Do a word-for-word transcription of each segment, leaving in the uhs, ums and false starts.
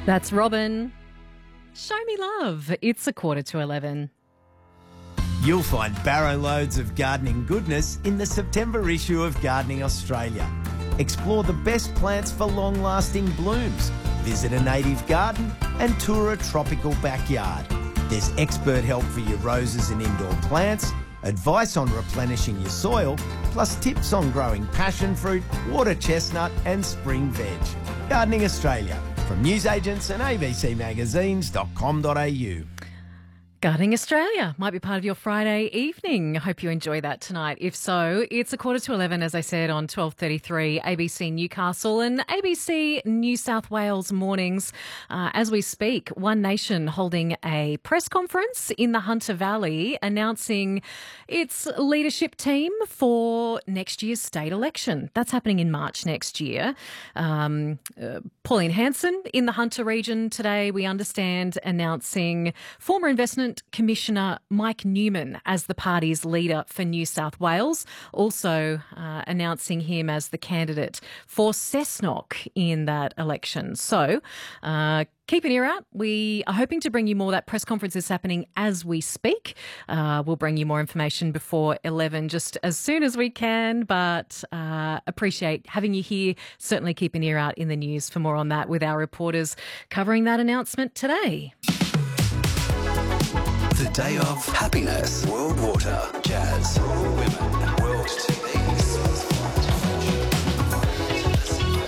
That's Robin. Show me love. It's a quarter to eleven. You'll find barrow loads of gardening goodness in the September issue of Gardening Australia. Explore the best plants for long-lasting blooms. Visit a native garden and tour a tropical backyard. There's expert help for your roses and indoor plants, advice on replenishing your soil, plus tips on growing passion fruit, water chestnut and spring veg. Gardening Australia, from newsagents and a b c magazines dot com dot a u. Gardening Australia might be part of your Friday evening. I hope you enjoy that tonight. If so, it's a quarter to eleven, as I said, on twelve thirty-three A B C Newcastle and A B C New South Wales mornings. Uh, as we speak, One Nation holding a press conference in the Hunter Valley announcing its leadership team for next year's state election. That's happening in March next year. Um, uh, Pauline Hanson in the Hunter region today, we understand, announcing former investment Commissioner Mike Newman as the party's leader for New South Wales, also uh, announcing him as the candidate for Cessnock in that election. So uh, keep an ear out. We are hoping to bring you more. That press conference is happening as we speak. Uh, we'll bring you more information before eleven just as soon as we can, but uh, appreciate having you here. Certainly keep an ear out in the news for more on that with our reporters covering that announcement today. The day of happiness, world water, jazz, women, world T V.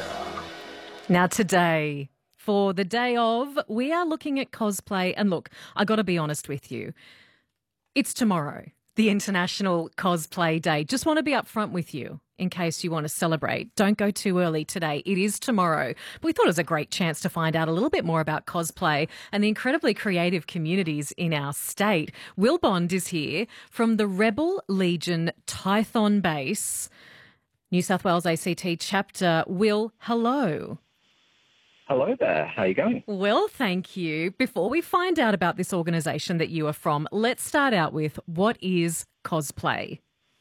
Now today, for the day of, we are looking at cosplay. And look, I got to be honest with you. It's tomorrow, the International Cosplay Day. Just want to be upfront with you in case you want to celebrate. Don't go too early today. It is tomorrow. But we thought it was a great chance to find out a little bit more about cosplay and the incredibly creative communities in our state. Will Bond is here from the Rebel Legion Tython Base, New South Wales A C T chapter. Will, hello. Hello there. How are you going? Well, thank you. Before we find out about this organisation that you are from, let's start out with, what is cosplay?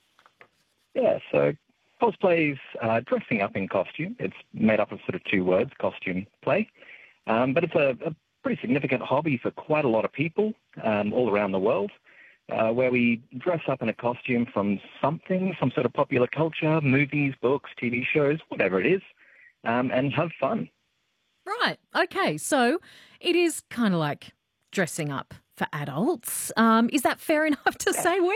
Yeah, so cosplay is uh, dressing up in costume. It's made up of sort of two words, costume, play. Um, but it's a, a pretty significant hobby for quite a lot of people um, all around the world, uh, where we dress up in a costume from something, some sort of popular culture, movies, books, T V shows, whatever it is, um, and have fun. Right. Okay. So it is kind of like dressing up for adults. Um, is that fair enough to Yeah. say, Will?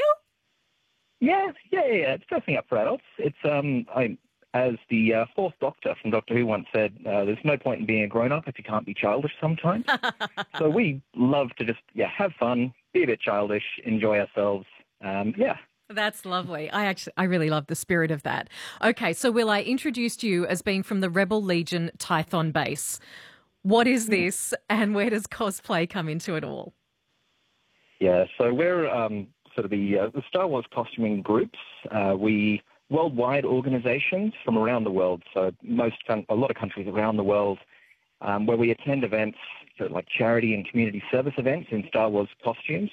Yeah, yeah, yeah, yeah. It's dressing up for adults. It's um, I, as the uh, fourth Doctor from Doctor Who once said, uh, there's no point in being a grown-up if you can't be childish sometimes. So we love to just, yeah, have fun, be a bit childish, enjoy ourselves. Um, yeah. That's lovely. I actually, I really love the spirit of that. Okay, so Will, I introduced you as being from the Rebel Legion Tython Base. What is this, and where does cosplay come into it all? Yeah, so we're um, sort of the, uh, the Star Wars costuming groups. Uh, we worldwide organisations from around the world. So most, a lot of countries around the world, um, where we attend events, so like charity and community service events in Star Wars costumes.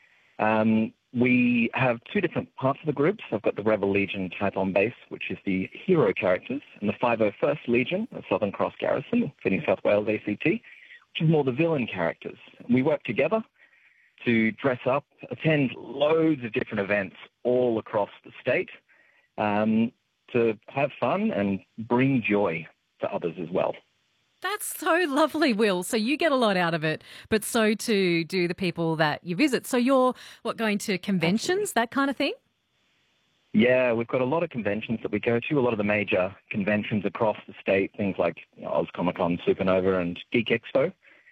Um, We have two different parts of the groups. I've got the Rebel Legion Tython Base, which is the hero characters, and the five oh first Legion, the Southern Cross Garrison for New South Wales A C T, which is more the villain characters. We work together to dress up, attend loads of different events all across the state, um, to have fun and bring joy to others as well. That's so lovely, Will. So you get a lot out of it, but so too do the people that you visit. So you're, what, going to conventions, Absolutely. That kind of thing? Yeah, we've got a lot of conventions that we go to, a lot of the major conventions across the state, things like you know, Oz Comic Con, Supernova and Geek Expo.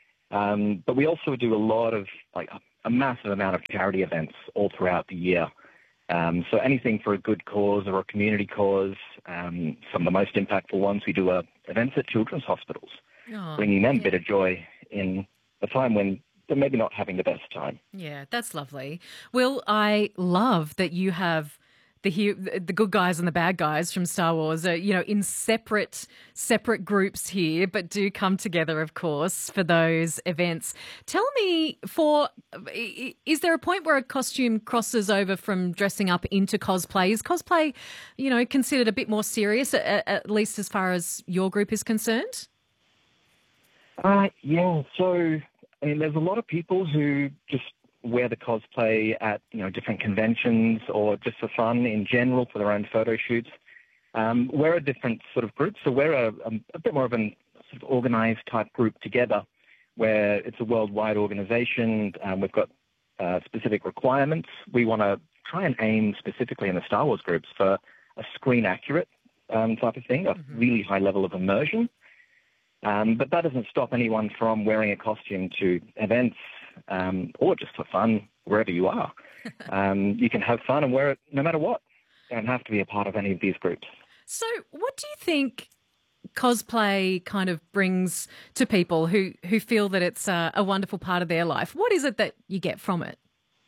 Um, but we also do a lot of, like, a massive amount of charity events all throughout the year. Um, so anything for a good cause or a community cause. Um, some of the most impactful ones, we do uh, events at children's hospitals, oh, bringing them yeah. a bit of joy in a time when they're maybe not having the best time. Yeah, that's lovely. Will, I love that you have the he- the good guys and the bad guys from Star Wars are, you know, in separate separate groups here, but do come together, of course, for those events. Tell me, for is there a point where a costume crosses over from dressing up into cosplay? Is cosplay, you know, considered a bit more serious, at, at least as far as your group is concerned? Uh, yeah, so I mean, there's a lot of people who just wear the cosplay at, you know, different conventions or just for fun in general for their own photo shoots. Um, we're a different sort of group, so we're a, a, a bit more of an sort of organised type group together where it's a worldwide organisation. Um, we've got uh, specific requirements. We want to try and aim specifically in the Star Wars groups for a screen-accurate um, type of thing, a mm-hmm. really high level of immersion. Um, but that doesn't stop anyone from wearing a costume to events um, or just for fun, wherever you are. um, you can have fun and wear it no matter what. You don't have to be a part of any of these groups. So what do you think cosplay kind of brings to people who, who feel that it's a, a wonderful part of their life? What is it that you get from it?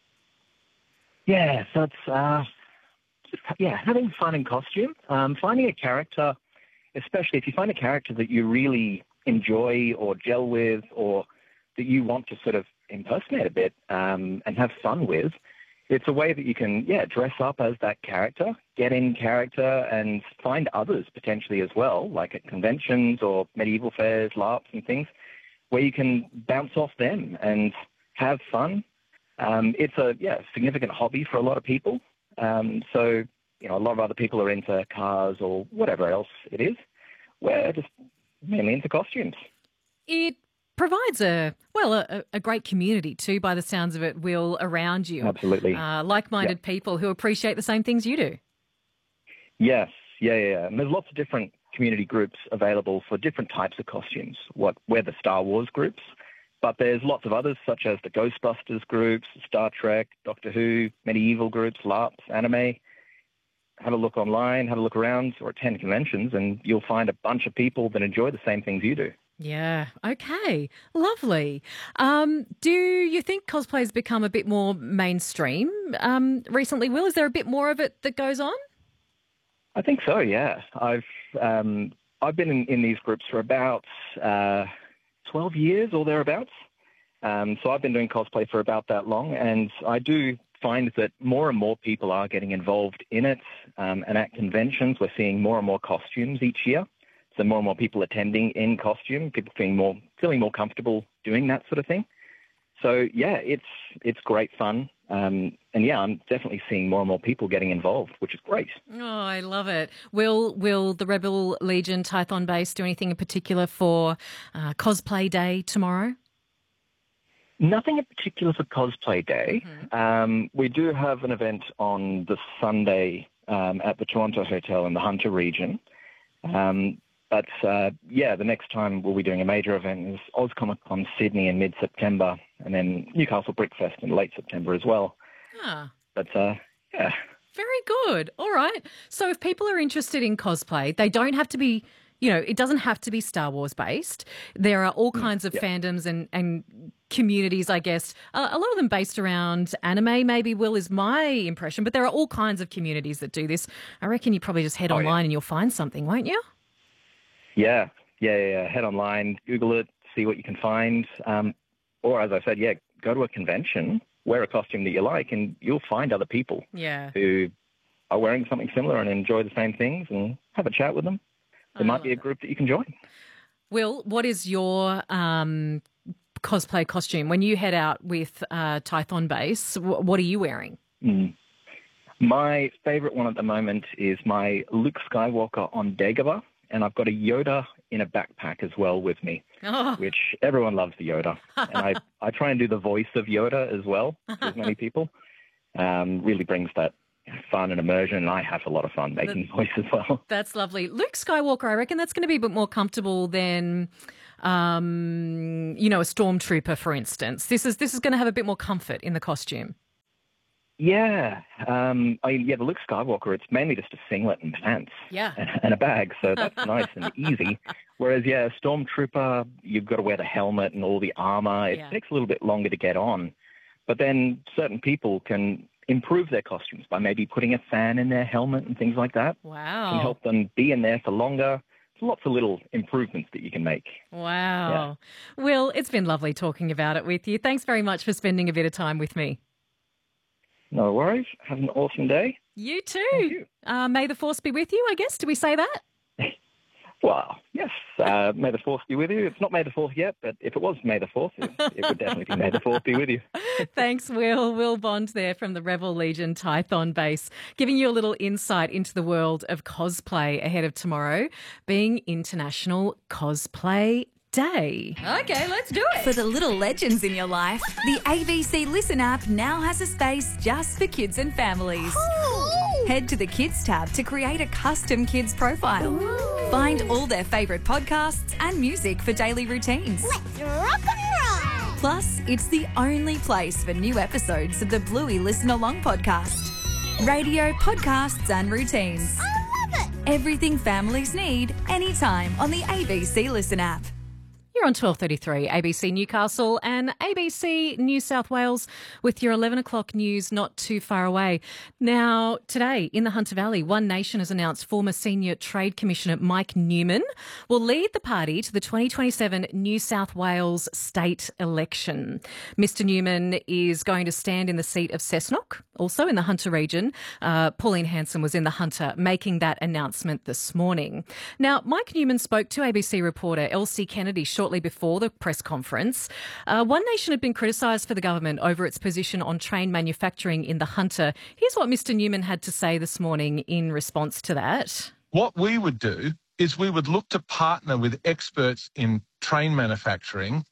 Yeah, so it's, uh, just, yeah, having fun in costume, um, finding a character, especially if you find a character that you really enjoy or gel with or that you want to sort of impersonate a bit um, and have fun with, it's a way that you can, yeah, dress up as that character, get in character and find others potentially as well, like at conventions or medieval fairs, LARPs and things, where you can bounce off them and have fun. Um, it's a, yeah, significant hobby for a lot of people. Um, so, you know, a lot of other people are into cars or whatever else it is. We're just mainly into costumes. It provides a, well, a, a great community too, by the sounds of it, Will, around you. Absolutely. Uh, like-minded yeah. people who appreciate the same things you do. Yes, yeah, yeah, yeah. And there's lots of different community groups available for different types of costumes. What we're the Star Wars groups, but there's lots of others such as the Ghostbusters groups, Star Trek, Doctor Who, medieval groups, LARPs, anime. Have a look online, have a look around or attend conventions and you'll find a bunch of people that enjoy the same things you do. Yeah, okay, lovely. Um, do you think cosplay has become a bit more mainstream um, recently, Will? Is there a bit more of it that goes on? I think so, yeah. I've um, I've been in, in these groups for about uh, twelve years or thereabouts. Um, so I've been doing cosplay for about that long, and I do find that more and more people are getting involved in it. Um, and at conventions, we're seeing more and more costumes each year. So more and more people attending in costume, people feeling more feeling more comfortable doing that sort of thing. So yeah, it's it's great fun. Um, and yeah, I'm definitely seeing more and more people getting involved, which is great. Oh, I love it. Will will the Rebel Legion Tython base do anything in particular for uh, Cosplay Day tomorrow? Nothing in particular for Cosplay Day. Mm-hmm. Um, we do have an event on the Sunday um, at the Toronto Hotel in the Hunter region. Um, but, uh, yeah, the next time we'll be doing a major event is OzComic-Con Sydney in mid-September and then Newcastle Brickfest in late September as well. Ah. But, uh, yeah. Very good. All right. So if people are interested in cosplay, they don't have to be, you know, it doesn't have to be Star Wars based. There are all kinds of yeah. fandoms and, and communities, I guess. Uh, a lot of them based around anime, maybe, Will, is my impression. But there are all kinds of communities that do this. I reckon you probably just head oh, online yeah. and you'll find something, won't you? Yeah. Yeah, yeah, yeah. Head online, Google it, see what you can find. Um, or, as I said, yeah, go to a convention, wear a costume that you like, and you'll find other people yeah. who are wearing something similar and enjoy the same things and have a chat with them. There might be a group that you can join. Will, what is your um, cosplay costume? When you head out with uh, Tython Base, w- what are you wearing? Mm. My favourite one at the moment is my Luke Skywalker on Dagobah, and I've got a Yoda in a backpack as well with me, oh. which everyone loves the Yoda. And I, I try and do the voice of Yoda as well to as many people. Um, really brings that fun and immersion, and I have a lot of fun making the voice as well. That's lovely. Luke Skywalker, I reckon that's going to be a bit more comfortable than, um, you know, a stormtrooper, for instance. This is this is going to have a bit more comfort in the costume. Yeah. Um, I mean, yeah, the Luke Skywalker, it's mainly just a singlet and pants yeah. and, and a bag, so that's nice and easy. Whereas, yeah, a stormtrooper, you've got to wear the helmet and all the armor. It yeah. takes a little bit longer to get on. But then certain people can improve their costumes by maybe putting a fan in their helmet and things like that. Wow. Can help them be in there for longer. There's lots of little improvements that you can make. Wow. Yeah. Will, it's been lovely talking about it with you. Thanks very much for spending a bit of time with me. No worries. Have an awesome day. You too. Thank you. Uh, may the force be with you, I guess. Do we say that? Well, yes, uh, May the fourth be with you. It's not May the fourth yet, but if it was May the fourth, it, it would definitely be May the fourth be with you. Thanks, Will. Will Bond there from the Rebel Legion Tython base, giving you a little insight into the world of cosplay ahead of tomorrow being International Cosplay Day. Okay, let's do it. For the little legends in your life, the A B C Listen app now has a space just for kids and families. Ooh. Head to the Kids tab to create a custom kids profile. Ooh. Find all their favourite podcasts and music for daily routines. Let's rock and roll. Plus, it's the only place for new episodes of the Bluey Listen Along podcast. Radio, podcasts and routines. I love it. Everything families need, anytime on the A B C Listen app. You're on twelve thirty-three, A B C Newcastle and A B C New South Wales with your eleven o'clock news not too far away. Now, today in the Hunter Valley, One Nation has announced former Senior Trade Commissioner Mike Newman will lead the party to the twenty twenty-seven New South Wales state election. Mister Newman is going to stand in the seat of Cessnock, also in the Hunter region. Uh, Pauline Hanson was in the Hunter making that announcement this morning. Now, Mike Newman spoke to A B C reporter Elsie Kennedy shortly before the press conference. Uh, One Nation had been criticised for the government over its position on train manufacturing in the Hunter. Here's what Mister Newman had to say this morning in response to that. What we would do is we would look to partner with experts in train manufacturing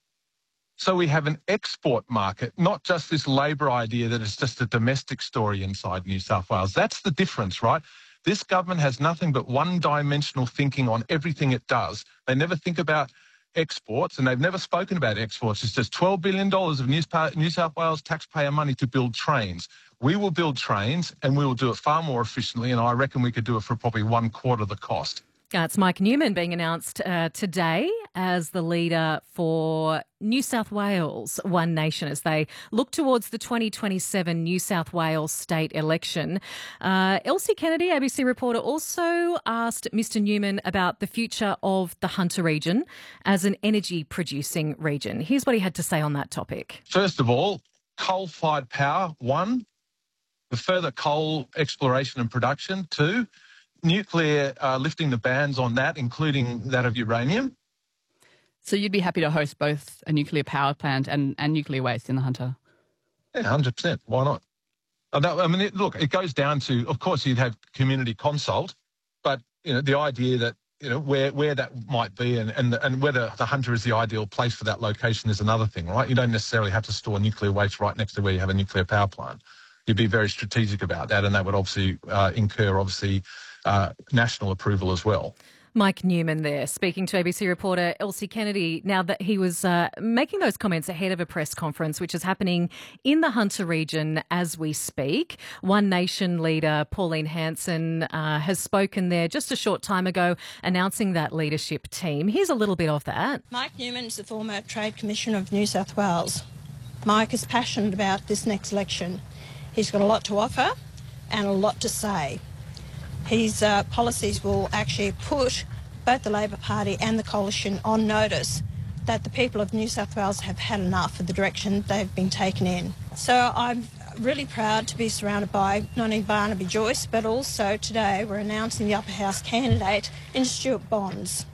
so we have an export market, not just this Labor idea that it's just a domestic story inside New South Wales. That's the difference, right? This government has nothing but one-dimensional thinking on everything it does. They never think about exports, and they've never spoken about exports. It's just twelve billion dollars of New South Wales taxpayer money to build trains. We will build trains, and we will do it far more efficiently, and I reckon we could do it for probably one quarter the cost. That's Mike Newman being announced uh, today as the leader for New South Wales One Nation as they look towards the twenty twenty-seven New South Wales state election. Uh, Elsie Kennedy, A B C reporter, also asked Mister Newman about the future of the Hunter region as an energy-producing region. Here's what he had to say on that topic. First of all, coal-fired power, one. The further coal exploration and production, two. Nuclear, uh, lifting the bans on that, including that of uranium. So you'd be happy to host both a nuclear power plant and, and nuclear waste in the Hunter? Yeah, one hundred percent. Why not? I mean, it, look, it goes down to, of course, you'd have community consult, but, you know, the idea that, you know, where, where that might be and, and, and whether the Hunter is the ideal place for that location is another thing, right? You don't necessarily have to store nuclear waste right next to where you have a nuclear power plant. You'd be very strategic about that, and that would obviously uh, incur, obviously, uh, national approval as well. Mike Newman there, speaking to A B C reporter Elsie Kennedy, now that he was uh, making those comments ahead of a press conference which is happening in the Hunter region as we speak. One Nation leader Pauline Hanson uh, has spoken there just a short time ago announcing that leadership team. Here's a little bit of that. Mike Newman is the former Trade Commissioner of New South Wales. Mike is passionate about this next election. He's got a lot to offer and a lot to say. His uh, policies will actually put both the Labor Party and the Coalition on notice that the people of New South Wales have had enough of the direction they've been taken in. So I'm really proud to be surrounded by not only Barnaby Joyce, but also today we're announcing the upper house candidate in Stuart Bonds.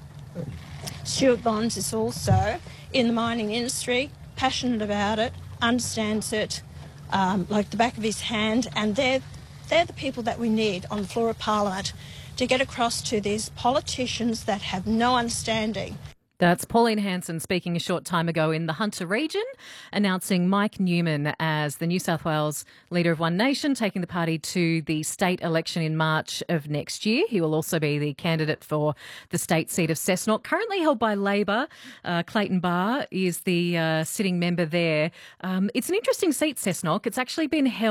Stuart Bonds is also in the mining industry, passionate about it, understands it um, like the back of his hand, and they're They're the people that we need on the floor of Parliament to get across to these politicians that have no understanding. That's Pauline Hanson speaking a short time ago in the Hunter region, announcing Mike Newman as the New South Wales leader of One Nation, taking the party to the state election in March of next year. He will also be the candidate for the state seat of Cessnock, currently held by Labor. Uh, Clayton Barr is the uh, sitting member there. Um, it's an interesting seat, Cessnock. It's actually been held